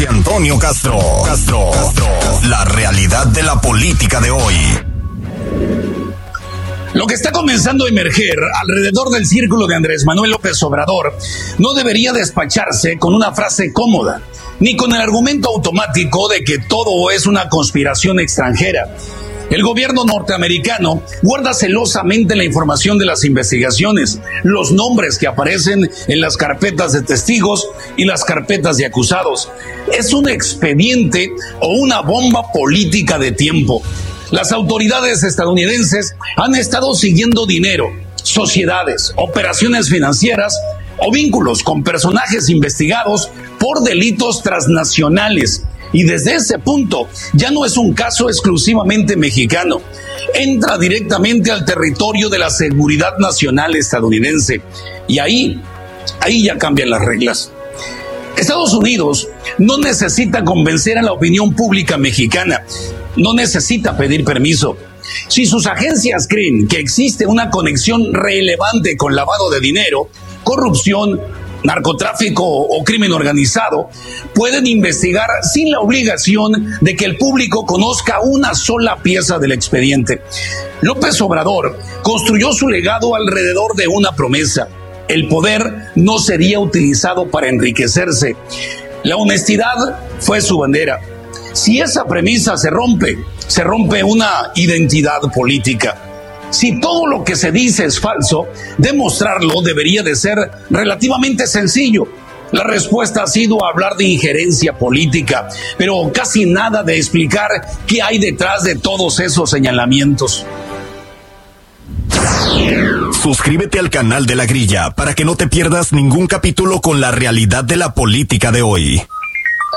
José Antonio Castro. La realidad de la política de hoy. Lo que está comenzando a emerger alrededor del círculo de Andrés Manuel López Obrador no debería despacharse con una frase cómoda, ni con el argumento automático de que todo es una conspiración extranjera. El gobierno norteamericano guarda celosamente la información de las investigaciones, los nombres que aparecen en las carpetas de testigos y las carpetas de acusados. Es un expediente o una bomba política de tiempo. Las autoridades estadounidenses han estado siguiendo dinero, sociedades, operaciones financieras o vínculos con personajes investigados por delitos transnacionales. Y desde ese punto ya no es un caso exclusivamente mexicano. Entra directamente al territorio de la seguridad nacional estadounidense. Y ahí ya cambian las reglas. Estados Unidos no necesita convencer a la opinión pública mexicana. No necesita pedir permiso. Si sus agencias creen que existe una conexión relevante con lavado de dinero, corrupción, narcotráfico o crimen organizado, pueden investigar sin la obligación de que el público conozca una sola pieza del expediente. López Obrador construyó su legado alrededor de una promesa: el poder no sería utilizado para enriquecerse. La honestidad fue su bandera. Si esa premisa se rompe una identidad política. Si todo lo que se dice es falso, demostrarlo debería de ser relativamente sencillo. La respuesta ha sido hablar de injerencia política, pero casi nada de explicar qué hay detrás de todos esos señalamientos. Suscríbete al canal de La Grilla para que no te pierdas ningún capítulo con la realidad de la política de hoy.